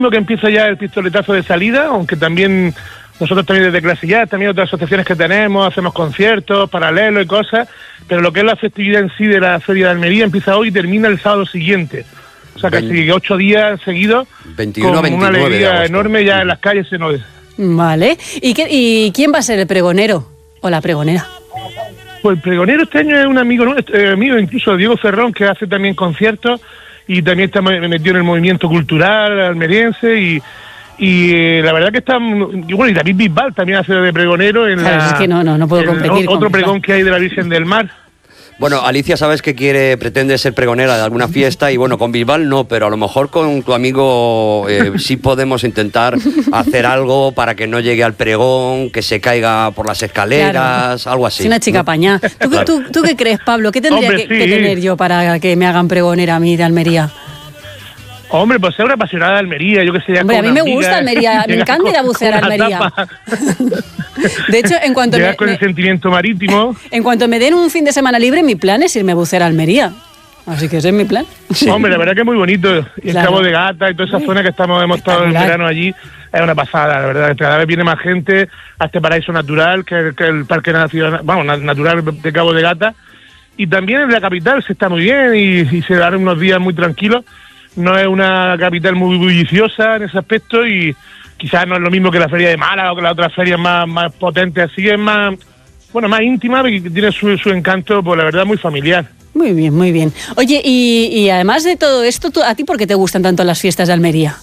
que empieza ya el pistoletazo de salida, aunque también nosotros también desde Clase Ya, también otras asociaciones que tenemos, hacemos conciertos paralelos y cosas, pero lo que es la festividad en sí de la Feria de Almería empieza hoy y termina el sábado siguiente. O sea, casi 8 días seguidos, 21 con 29 una de alegría agosto. enorme ya en las calles se nos... Vale. ¿Y quién va a ser el pregonero o la pregonera? Pues el pregonero este año es un amigo incluso Diego Ferrón, que hace también conciertos y también está metido en el movimiento cultural almeriense y la verdad que está... Y bueno, y David Bisbal también hace de pregonero en es que no puedo competir con otro pregón Bisbal. que hay de la Virgen del Mar. Bueno, Alicia, sabes que pretende ser pregonera de alguna fiesta y bueno, con Bisbal no, pero a lo mejor con tu amigo sí podemos intentar hacer algo para que no llegue al pregón, que se caiga por las escaleras, algo así. Es una chica apañada. ¿Tú qué crees, Pablo? ¿Qué tendría Hombre, que sí. tener yo para que me hagan pregonera a mí de Almería? Hombre, pues ser una apasionada de Almería, yo que sé. Hombre, a mí me gusta Almería, me encanta ir a bucear a Almería. De hecho, en cuanto llegas con el sentimiento marítimo. En cuanto me den un fin de semana libre, mi plan es irme a bucear a Almería. Así que ese es mi plan. Sí. Hombre, la verdad que es muy bonito. Y el Claro. Cabo de Gata y toda esa zona que hemos estado en verano allí, es una pasada, la verdad. Cada vez viene más gente a este paraíso natural, que es el Parque Nacional, natural de Cabo de Gata. Y también en la capital se está muy bien y se dan unos días muy tranquilos. No es una capital muy bulliciosa en ese aspecto y quizás no es lo mismo que la feria de Málaga o que las otras ferias más potentes, así es más íntima, que tiene su encanto, pues la verdad muy familiar. Muy bien, muy bien. Oye, y además de todo esto, ¿a ti por qué te gustan tanto las fiestas de Almería?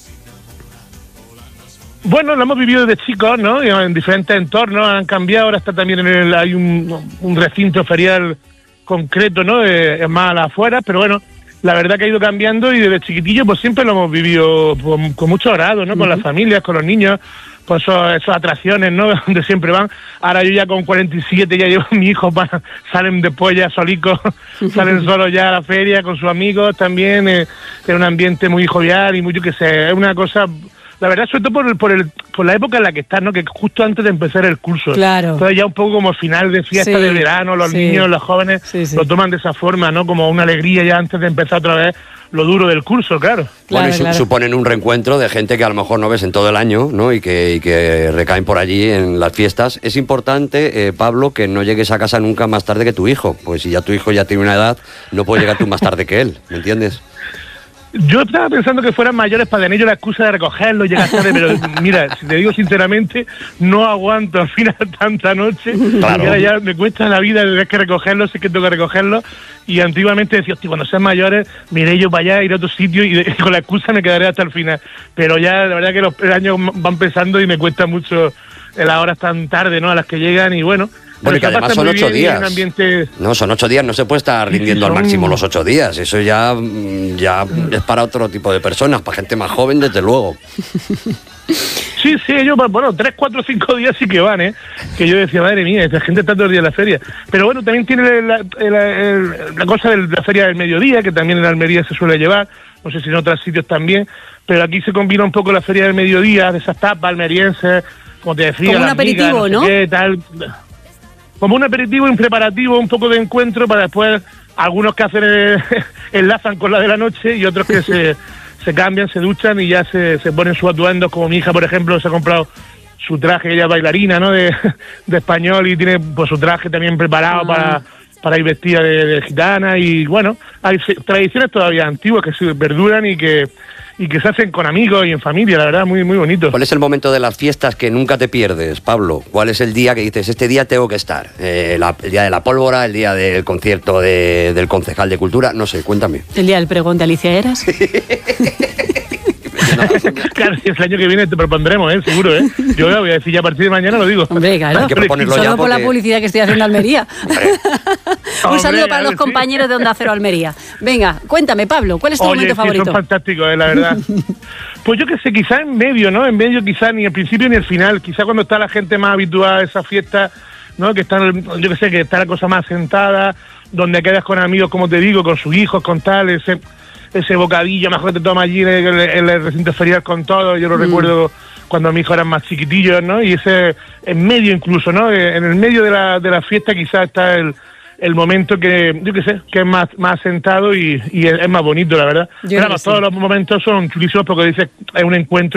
Bueno, lo hemos vivido desde chicos, ¿no? En diferentes entornos, han cambiado, ahora está también hay un recinto ferial concreto, ¿no? Es más a las afueras, pero bueno, la verdad que ha ido cambiando y desde chiquitillo pues siempre lo hemos vivido con mucho agrado, ¿no? Con las familias, con los niños, pues esas atracciones, ¿no? Donde siempre van. Ahora yo ya con 47 ya llevo a mi hijo, salen después ya solicos, salen solos ya a la feria con sus amigos también, es un ambiente muy jovial y muy, yo qué sé, es una cosa... La verdad, sobre todo por la época en la que estás, ¿no? Que justo antes de empezar el curso. Claro. Entonces ya un poco como final de fiesta Sí, de verano, los sí. niños, los jóvenes Sí. lo toman de esa forma, ¿no? Como una alegría ya antes de empezar otra vez lo duro del curso, claro. Bueno, y Claro. suponen un reencuentro de gente que a lo mejor no ves en todo el año, ¿no? Y que recaen por allí en las fiestas. Es importante, Pablo, que no llegues a casa nunca más tarde que tu hijo. Pues si ya tu hijo ya tiene una edad, no puedes llegar tú más tarde que él, ¿me entiendes? Yo estaba pensando que fueran mayores para tener yo la excusa de recogerlo, llegar tarde, pero mira, si te digo sinceramente, no aguanto al final tanta noche. Claro. Y ahora ya me cuesta la vida tener que recogerlo, sé que tengo que recogerlo. Y antiguamente decía, hostia, cuando sean mayores, me iré yo para allá, iré a otro sitio y con la excusa me quedaré hasta el final. Pero ya, la verdad que los años van pensando y me cuesta mucho las horas tan tarde, ¿no? A las que llegan y bueno. Bueno, y que además son 8 días. Ambiente... No, son 8 días, no se puede estar rindiendo al máximo los 8 días. Eso ya es para otro tipo de personas, para gente más joven, desde luego. Sí, ellos, bueno, 3, 4, 5 días sí que van, ¿eh? Que yo decía, madre mía, esta gente está todo el día en la feria. Pero bueno, también tiene la cosa de la feria del mediodía, que también en Almería se suele llevar, no sé si en otros sitios también, pero aquí se combina un poco la feria del mediodía, de esas tapas almerienses, como te decía. Como un aperitivo, migas, ¿no? sé qué, tal. Como un aperitivo, un preparativo, un poco de encuentro para después algunos que hacen enlazan con la de la noche y otros que se cambian, se duchan y ya se ponen sus atuendos, como mi hija, por ejemplo, se ha comprado su traje, ella es bailarina, ¿no? De español y tiene pues su traje también preparado para ir vestida de gitana y bueno, hay tradiciones todavía antiguas que se perduran y que se hacen con amigos y en familia, la verdad, muy, muy bonito. ¿Cuál es el momento de las fiestas que nunca te pierdes, Pablo? ¿Cuál es el día que dices, este día tengo que estar? El día de la pólvora, el día del concierto del concejal de cultura, no sé, cuéntame. ¿El día del pregón de Alicia Eras? Claro, si el año que viene te propondremos, seguro, Yo voy a decir ya a partir de mañana lo digo. Hombre, claro. Hay que proponerlo Solo ya por la porque- publicidad que estoy haciendo a Almería. Un saludo Hombre, para los sí. compañeros de Onda Cero Almería. Venga, cuéntame, Pablo, ¿cuál es tu momento Sí, favorito? son fantásticos, la verdad. Pues yo qué sé, quizás en medio, ¿no? En medio quizás ni el principio ni el final. Quizás cuando está la gente más habituada a esa fiesta, ¿no? Que están, yo qué sé, que está la cosa más sentada, donde quedas con amigos, como te digo, con sus hijos, con tal, ese bocadillo, mejor te tomas allí en el recinto ferial con todo. Yo lo recuerdo cuando mis hijos eran más chiquitillos, ¿no? Y ese en medio incluso, ¿no? En el medio de la fiesta quizás está el momento que, yo qué sé, que es más sentado y es más bonito, la verdad. Pero vamos, todos los momentos son chulísimos porque dices, es un encuentro